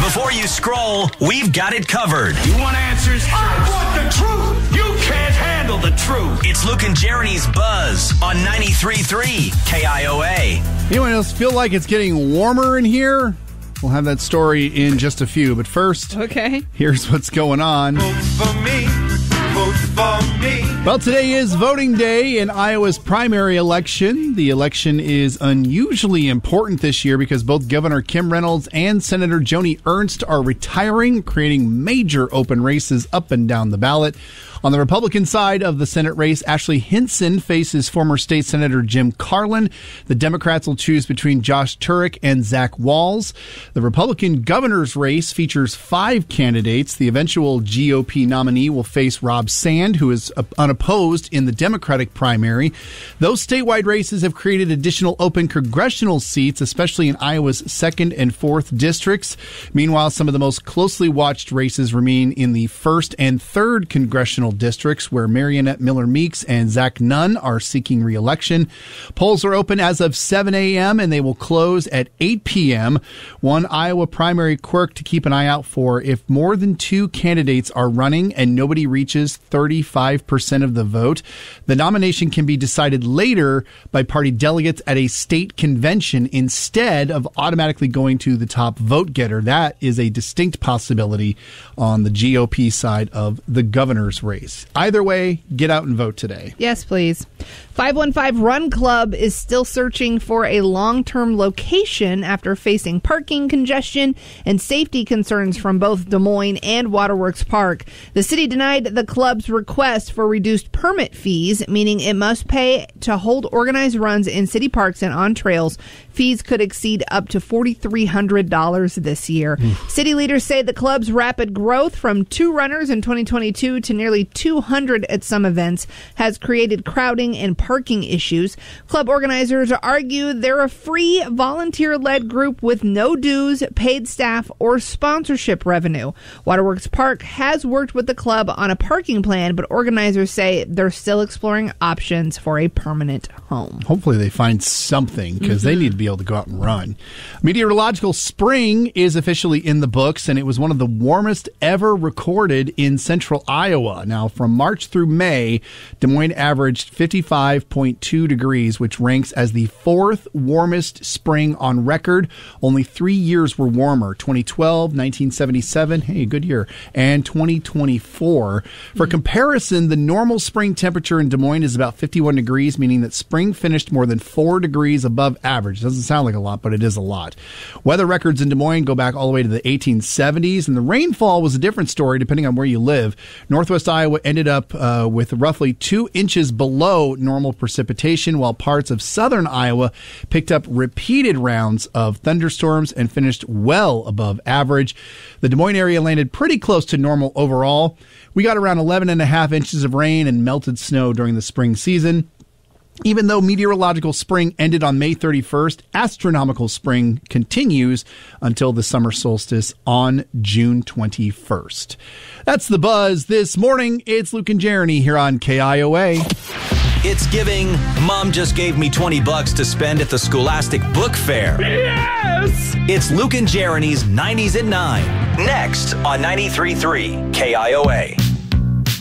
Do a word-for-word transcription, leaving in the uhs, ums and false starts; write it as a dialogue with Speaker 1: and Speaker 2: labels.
Speaker 1: Before you scroll, we've got it covered.
Speaker 2: You want answers? I want the truth. You can't handle the truth.
Speaker 1: It's Luke and Jeremy's Buzz on ninety-three point three K I O A.
Speaker 3: Anyone else feel like it's getting warmer in here? We'll have that story in just a few. But first,
Speaker 4: okay.
Speaker 3: Here's what's going on.
Speaker 2: Vote for me. Vote for me.
Speaker 3: Well, today is voting day in Iowa's primary election. The election is unusually important this year because both Governor Kim Reynolds and Senator Joni Ernst are retiring, creating major open races up and down the ballot. On the Republican side of the Senate race, Ashley Hinson faces former state Senator Jim Carlin. The Democrats will choose between Josh Turek and Zach Walz. The Republican governor's race features five candidates. The eventual G O P nominee will face Rob Sand, who is unopposed in the Democratic primary. Those statewide races have created additional open congressional seats, especially in Iowa's second and fourth districts. Meanwhile, some of the most closely watched races remain in the first and third congressional districts, where Marionette Miller Meeks and Zach Nunn are seeking re-election. Polls are open as of seven a.m. and they will close at eight p.m. One Iowa primary quirk to keep an eye out for: if more than two candidates are running and nobody reaches thirty-five percent of the vote, the nomination can be decided later by party delegates at a state convention instead of automatically going to the top vote getter. That is a distinct possibility on the G O P side of the governor's race. Either way, get out and vote today.
Speaker 4: Yes, please. five one five Run Club is still searching for a long-term location after facing parking congestion and safety concerns from both Des Moines and Waterworks Park. The city denied the club's request for reduced permit fees, meaning it must pay to hold organized runs in city parks and on trails. Fees could exceed up to four thousand three hundred dollars this year. Mm. City leaders say the club's rapid growth from two runners in twenty twenty-two to nearly two hundred at some events has created crowding and parking issues. Club organizers argue they're a free, volunteer-led group with no dues, paid staff, or sponsorship revenue. Waterworks Park has worked with the club on a parking plan, but organizers say they're still exploring options for a permanent home.
Speaker 3: Hopefully they find something, because mm-hmm. they need to be able to go out and run. Meteorological spring is officially in the books, and it was one of the warmest ever recorded in central Iowa. Now, from March through May, Des Moines averaged fifty-five point two degrees, which ranks as the fourth warmest spring on record. Only three years were warmer: twenty twelve, nineteen seventy-seven, hey, good year, and twenty twenty-four. For mm-hmm. comparison, the normal spring temperature in Des Moines is about fifty-one degrees, meaning that spring finished more than four degrees above average. Doesn't sound like a lot, but it is a lot. Weather records in Des Moines go back all the way to the eighteen seventies, and the rainfall was a different story depending on where you live. Northwest Iowa ended up uh, with roughly two inches below normal precipitation, while parts of southern Iowa picked up repeated rounds of thunderstorms and finished well above average. The Des Moines area landed pretty close to normal overall. We got around eleven and a half inches of rain and melted snow during the spring season. Even though meteorological spring ended on May thirty-first, astronomical spring continues until the summer solstice on June twenty-first. That's the Buzz this morning. It's Luke and Jeremy here on K I O A.
Speaker 1: It's giving Mom just gave me twenty bucks to spend at the Scholastic Book Fair.
Speaker 2: Yes!
Speaker 1: It's Luke and Jeremy's nineties at nine. Next on ninety-three point three K I O A.